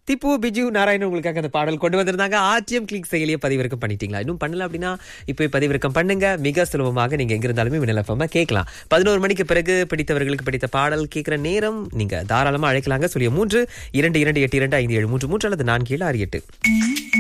திப்பு பிஜு நாராயணன் உங்களுக்காக அந்த பாடல் கொண்டு வந்திருந்தாங்க. ஆர்டிஎம் கிளிக் செயலியை பதிவிறக்கம் பண்ணிட்டீங்களா? இன்னும் பண்ணல அப்படின்னா இப்போ பதிவிறக்கம் பண்ணுங்க. மிக சுலபமாக நீங்க எங்க இருந்தாலுமே மின்னல் எஃப்எம் கேட்கலாம். 11 மணிக்கு பிறகு பிடித்தவர்களுக்கு பிடித்த பாடல் கேட்கிற நேரம். நீங்க தாராளமா அழைக்கலாங்க. 03 22 82 5733 அல்லது 4768.